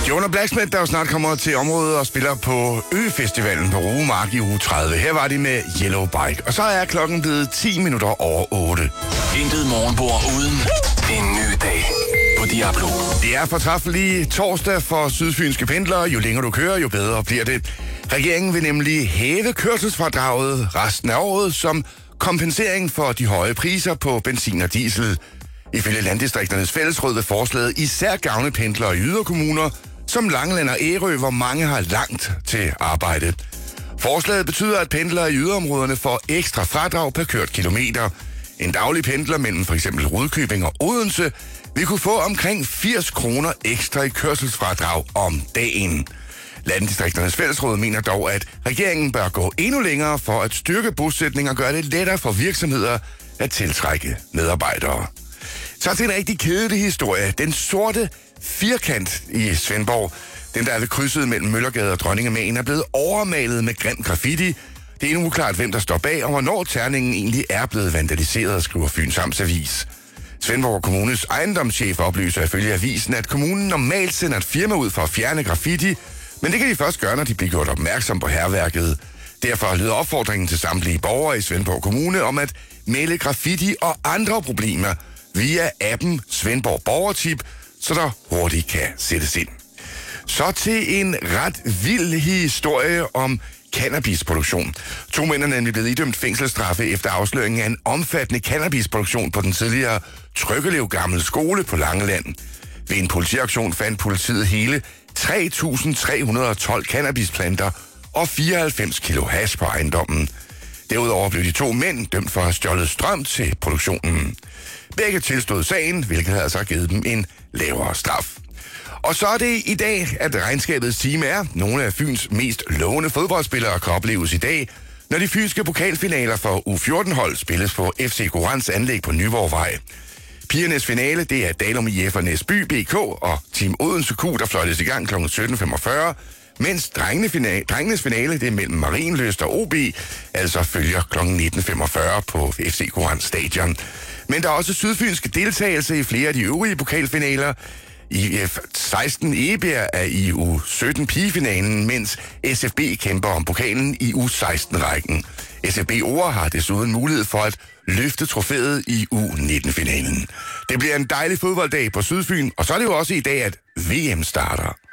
Jonah Blacksmith, der jo snart kommer til området og spiller på Ø-festivalen på Rugemark i uge 30. Her var de med Yellow Bike. Og så er klokken blevet 10 minutter over 8. Intet morgenbord uden en ny dag på Diablo. Det er fortræffelig torsdag for sydfynske pendlere. Jo længere du kører, jo bedre bliver det. Regeringen vil nemlig hæve kørselsfradraget resten af året som kompensering for de høje priser på benzin og diesel. Ifølge Landdistrikternes Fællesråd vil forslaget især gavne pendlere i yderkommuner, som Langeland og Ærø, hvor mange har langt til arbejde. Forslaget betyder, at pendlere i yderområderne får ekstra fradrag per kørt kilometer. En daglig pendler mellem f.eks. Rudkøbing og Odense vil kunne få omkring 80 kroner ekstra i kørselsfradrag om dagen. Landdistrikternes Fællesråd mener dog, at regeringen bør gå endnu længere for at styrke bosætning og gøre det lettere for virksomheder at tiltrække medarbejdere. Så til en rigtig kedelig historie. Den sorte firkant i Svendborg, den der er ved krydset mellem Møllergade og Dronningemäen, er blevet overmalet med grim graffiti. Det er endnu uklart, hvem der står bag, og hvornår terningen egentlig er blevet vandaliseret, skriver Fyns Amtsavis. Svendborg Kommunes ejendomschef oplyser ifølge avisen, at kommunen normalt sender et firma ud for at fjerne graffiti, men det kan de først gøre, når de bliver gjort opmærksom på hærværket. Derfor lyder opfordringen til samtlige borgere i Svendborg Kommune om at melde graffiti og andre problemer via appen Svendborg Borgertip, så der hurtigt kan sættes ind. Så til en ret vild historie om cannabisproduktion. 2 mænd er nemlig blevet idømt fængselsstraffe efter afsløringen af en omfattende cannabisproduktion på den tidligere Tryggelev Gamle Skole på Langeland. Ved en politiaktion fandt politiet hele 3.312 cannabisplanter og 94 kilo hash på ejendommen. Derudover blev de 2 mænd dømt for at have stjålet strøm til produktionen. Begge tilstod sagen, hvilket havde altså givet dem en lavere straf. Og så er det i dag, at regnskabets time er. Nogle af Fyns mest lovende fodboldspillere kan opleves i dag, når de fynske pokalfinaler for U14-hold spilles på FC Gorans anlæg på Nyborgvej. Pigernes finale, det er Dalum IF og Næsby BK og Team Odense Q, der fløjtes i gang kl. 17.45, mens drengenes finale, det er mellem Marienlyst og OB, altså følger kl. 19.45 på FC Gorans stadion. Men der er også sydfynske deltagelse i flere af de øvrige pokalfinaler. I F16 Egebjerg er i U17 pigefinalen, mens SFB kæmper om pokalen i U16-rækken. SFB Ore har desuden mulighed for at løfte trofæet i U19-finalen. Det bliver en dejlig fodbolddag på Sydfyn, og så er det jo også i dag, at VM starter.